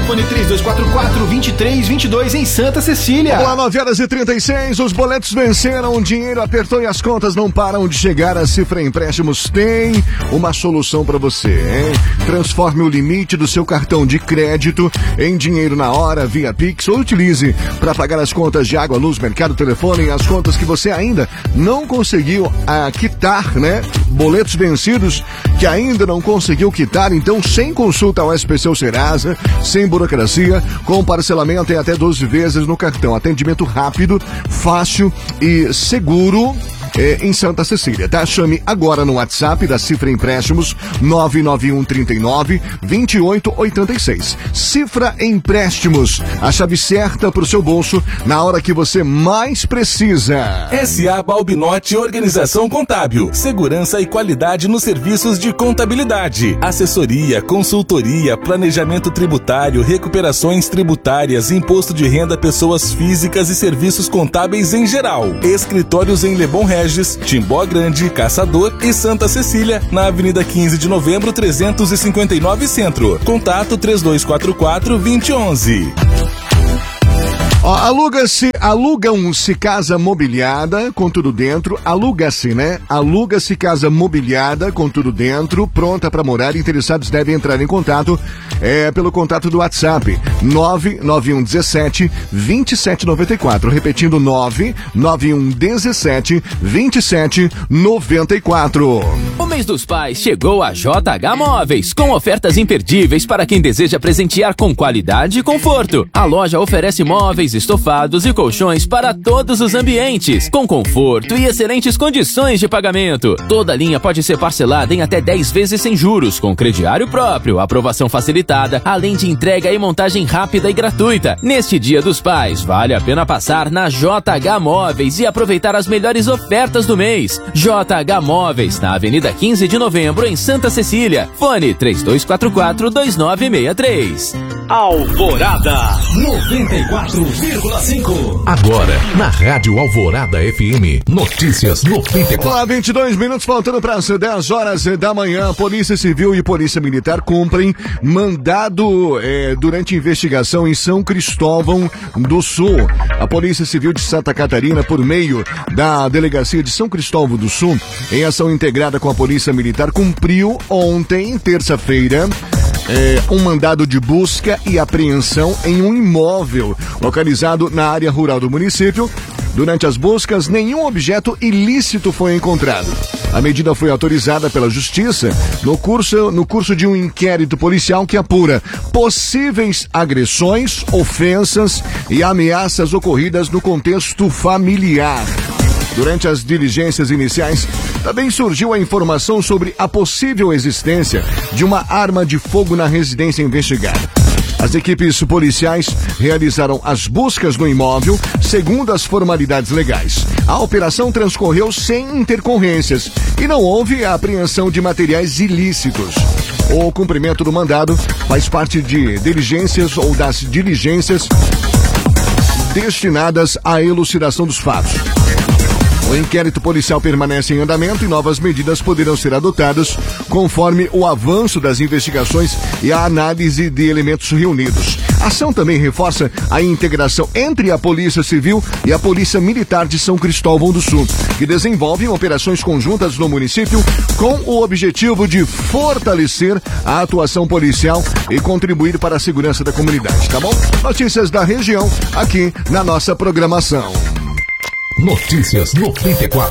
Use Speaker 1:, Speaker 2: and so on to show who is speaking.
Speaker 1: Fone 3244-2322 em Santa Cecília.
Speaker 2: Vamos lá, 9h36, os boletos venceram, o dinheiro apertou e as contas não param de chegar. A Cifra Empréstimos tem uma solução para você, hein? Transforme o limite do seu cartão de crédito em dinheiro na hora, via Pix, ou utilize para pagar as contas de água, luz, mercado, telefone e as contas que você ainda não conseguiu quitar, né? Boletos vencidos que ainda não conseguiu quitar, então sem consulta ao SPC ou Serasa, sem burocracia, com parcelamento em até 12 vezes no cartão. Atendimento rápido, fácil e seguro. Em Santa Cecília, tá? Chame agora no WhatsApp da Cifra Empréstimos 99139-2886. Cifra Empréstimos, a chave certa pro seu bolso na hora que você mais precisa.
Speaker 3: S.A. Balbinotti Organização Contábil, segurança e qualidade nos serviços de contabilidade, assessoria, consultoria, planejamento tributário, recuperações tributárias, imposto de renda pessoas físicas e serviços contábeis em geral. Escritórios em Lebon Regis, Timbó Grande, Caçador e Santa Cecília, na Avenida 15 de Novembro, 359 Centro. Contato 3244-2011.
Speaker 2: Alugam-se casa mobiliada com tudo dentro, aluga-se, né? Aluga-se casa mobiliada com tudo dentro, pronta para morar. Interessados devem entrar em contato pelo contato do WhatsApp 99117-2794, repetindo 99117-2794.
Speaker 4: O mês dos pais chegou a JH Móveis, com ofertas imperdíveis para quem deseja presentear com qualidade e conforto. A loja oferece móveis, estofados e colchões para todos os ambientes, com conforto e excelentes condições de pagamento. Toda linha pode ser parcelada em até 10 vezes sem juros, com crediário próprio, aprovação facilitada, além de entrega e montagem rápida e gratuita. Neste Dia dos Pais, vale a pena passar na JH Móveis e aproveitar as melhores ofertas do mês. JH Móveis, na Avenida 15 de Novembro, em Santa Cecília. Fone 3244-2963.
Speaker 5: Alvorada 94,5.
Speaker 6: Agora, na Rádio Alvorada FM, notícias 94.
Speaker 2: Olá, 22 minutos faltando para as 10 horas da manhã. Polícia Civil e Polícia Militar cumprem mandado durante investigação em São Cristóvão do Sul. A Polícia Civil de Santa Catarina, por meio da Delegacia de São Cristóvão do Sul, em ação integrada com a Polícia Militar, cumpriu ontem, terça-feira, um mandado de busca e apreensão em um imóvel localizado na área rural do município. Durante as buscas, nenhum objeto ilícito foi encontrado. A medida foi autorizada pela Justiça no curso de um inquérito policial que apura possíveis agressões, ofensas e ameaças ocorridas no contexto familiar. Durante as diligências iniciais, também surgiu a informação sobre a possível existência de uma arma de fogo na residência investigada. As equipes policiais realizaram as buscas no imóvel segundo as formalidades legais. A operação transcorreu sem intercorrências e não houve a apreensão de materiais ilícitos. O cumprimento do mandado faz parte de diligências ou das diligências destinadas à elucidação dos fatos. O inquérito policial permanece em andamento e novas medidas poderão ser adotadas conforme o avanço das investigações e a análise de elementos reunidos. A ação também reforça a integração entre a Polícia Civil e a Polícia Militar de São Cristóvão do Sul, que desenvolvem operações conjuntas no município com o objetivo de fortalecer a atuação policial e contribuir para a segurança da comunidade, tá bom? Notícias da região aqui na nossa programação.
Speaker 6: Notícias 94.